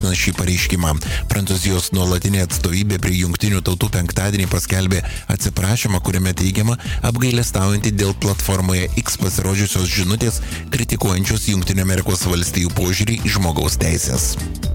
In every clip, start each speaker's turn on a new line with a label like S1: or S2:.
S1: šį pareiškimą. Prancūzijos nuolatinė atstovybė prie Jungtinių tautų penktadienį paskelbė atsiprašymą, kuriame teigiama apgailestaujanti dėl platformoje X pasirodžiusios žinutės kritikuojančios Jungtinių Amerikos valstijų požiūrį į žmogaus teisės.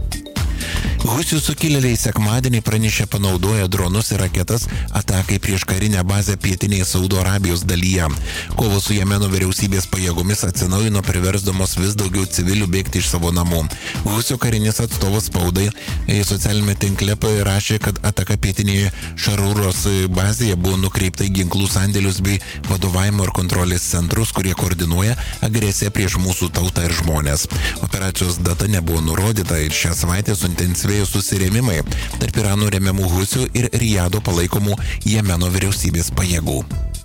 S1: Husių sukilėliai sekmadienį pranešė panaudoję dronus ir raketas atakai prieš karinę bazę pietinėje Saudo Arabijos dalyje. Kovos su Jemeno vyriausybės pajėgomis atsinaujino, priversdamos vis daugiau civilių bėgti iš savo namų. Husių karinis atstovas spaudai socialinėme tinkle rašė, kad ataka pietinėje Šarūros bazėje buvo nukreipta į ginklų sandėlius bei vadovavimo ir kontrolės centrus, kurie koordinuoja agresiją prieš mūsų tautą ir žmonės. Operacijos data nebuvo nurodyta ir šią savaitę suintensyvėjo susirėmimai tarp Irano remiamų Husių ir Rijado palaikomų Jemeno vyriausybės pajėgų.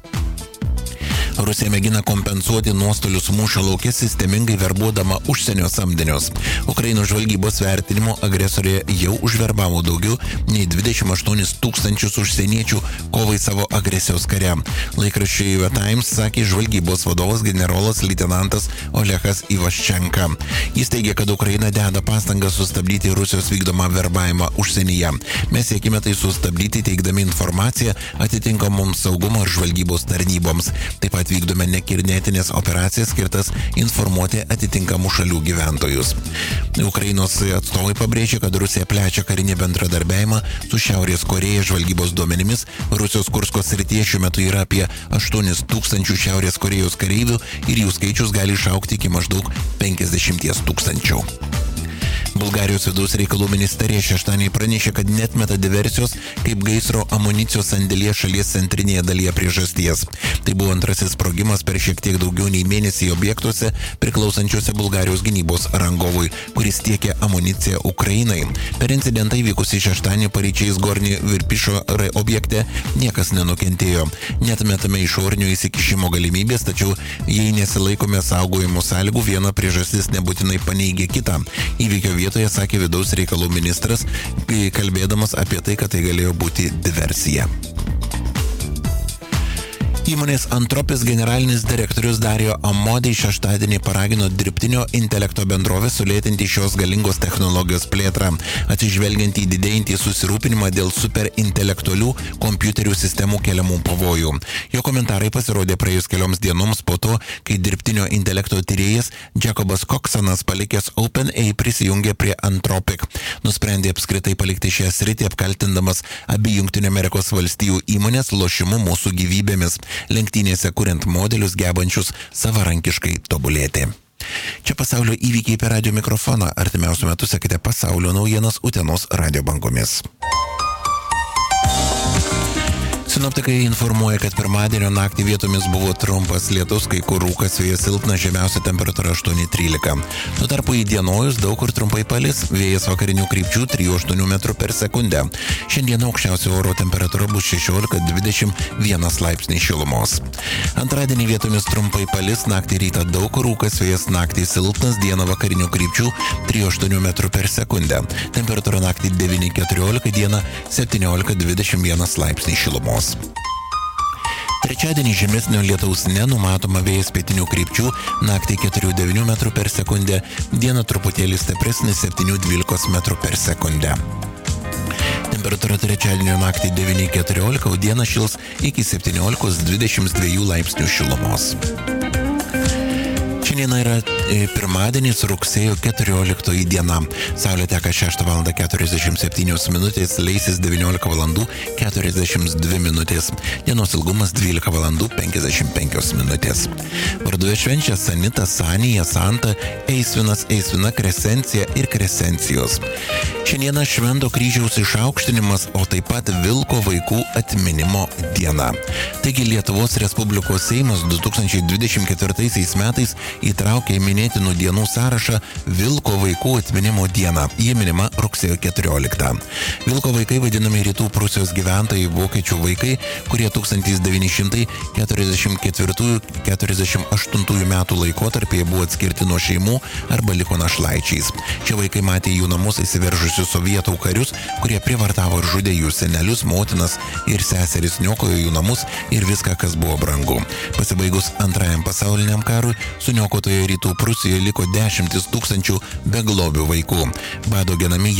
S1: Rusija mėgina kompensuoti nuostolius mūšio lauke sistemingai verbuodama užsienio samdinius. Ukrainos žvalgybos vertinimo agresorė jau užverbavo daugiau nei 28 tūkstančius užsieniečių kovai savo agresijos kare. Laikraščiui The Times sakė žvalgybos vadovas generolas leitenantas Olehas Ivaščenka. Jis teigia, kad Ukraina deda pastangas sustabdyti Rusijos vykdomą verbavimą užsienyje. Mes siekime tai sustabdyti, teikdami informaciją atitinkamoms saugumo ir žvalgybos tarnyboms. Taip pat vykdome nekibernetinės operacijas skirtas informuoti atitinkamų šalių gyventojus. Ukrainos atstovai pabrėžė, kad Rusija plečia karinį bendradarbiavimą su Šiaurės Korėja. Žvalgybos duomenimis Rusijos Kursko srityje šiuo metu yra apie 8 tūkstančių Šiaurės Korėjos kareivių ir jų skaičius gali išaugti iki maždaug 50 tūkstančių. Bulgarijos vidaus reikalų ministerija šeštadienį pranešė, kad netmeta diversijos kaip gaisro amunicijos sandėlyje šalies centrinėje dalyje priežasties. Tai buvo antrasis sprogimas per šiek tiek daugiau nei mėnesį objektuose priklausančiuose Bulgarijos gynybos rangovui, kuris tiekė amuniciją Ukrainai. Per incidentą įvykusį šeštadienį paryčiais Gorni Virpišo objekte niekas nenukentėjo. Netmetame išorinio įsikišimo galimybės, tačiau jei nesilaikome saugojimo sąlygų, viena priežastis nebūtinai paneigia kitą. Įvykio vietoje sakė vidaus reikalų ministras, kalbėdamas apie tai, kad tai galėjo būti diversija. Įmonės Antropis generalinis direktorius Dario Amodei šeštadienį paragino dirbtinio intelekto bendrovę sulėtinti šios galingos technologijos plėtrą, atsižvelgiant į didėjantį susirūpinimą dėl superintelektualių kompiuterių sistemų keliamų pavojų. Jo komentarai pasirodė praėjus kelioms dienoms po to, kai dirbtinio intelekto tyrėjas Jacobas Coxonas palikęs OpenAI prisijungė prie Anthropic. Nusprendė apskritai palikti šią sritį, apkaltindamas abi Jungtinių Amerikos valstijų įmonės lošimu mūsų gyvybėmis, lenktynėse kuriant modelius gebančius savarankiškai tobulėti. Čia pasaulio įvykiai per radio mikrofoną. Artimiausiu metu sekite pasaulio naujienas Utenos radio bangomis. Sinoptikai informuoja, kad pirmadienio naktį vietomis buvo trumpas lietus, kai kur rūkas, vėjas silpnas, žemiausia temperatūra 8-13. Tuo tarpu įdienojus daug kur trumpai palis, vėjas vakarinių krypčių 3-8 metrų per sekundę. Šiandien aukščiausia oro temperatūra bus 16-21 laipsniai šilumos. Antradienį vietomis trumpai palis, naktį rytą daug kur rūkas, vėjas naktį silpnas, dieną vakarinių krypčių 3-8 metrų per sekundę. Temperatūra naktį 9-14, dieną 17-21 laipsniai šilumos. Trečiadienį žemesnio lietaus nenumatoma, vėjas pietinių krypčių, naktį 4-9 metrų per sekundę, dieną truputėlį stipresnis 7-12 metrų per sekundę. Temperatūra trečiadienio naktį 9-14, o dieną šils iki 17-22 laipsnių šilumos. Šiandien yra pirmadienis, rugsėjo 14 diena. Saulė teka 6:47, leisis 19:42. Dienos ilgumas 12:55. Varduoja švenčia Sanita, Sanija, Santa, Eisvinas, Eisvina, Kresencija ir Kresencijos. Šiandieną Švento kryžiaus išaukštinimas, o taip pat Vilko vaikų atminimo diena. Taigi Lietuvos Respublikos Seimas 2024 metais įtraukė į minėtinų dienų sąrašą Vilko vaikų atminimo dieną. Jie minima rugsėjo 14. Vilko vaikai vadinami Rytų Prūsijos gyventojai, vokiečių vaikai, kurie 1944-48 metų laikotarpyje buvo atskirti nuo šeimų arba liko našlaičiais. Šie vaikai matė jų namus įsiveržusius sovietų karius, kurie prievartavo ir žudė jų senelius, motinas ir seseris, niokojo jų namus ir viską, kas buvo brangu. Pasibaigus Antrajam pasauliniam karui, suniokojo niokotoje Rytų Prūsijoje liko 10 tūkstančių beglobių vaikų. Bado genami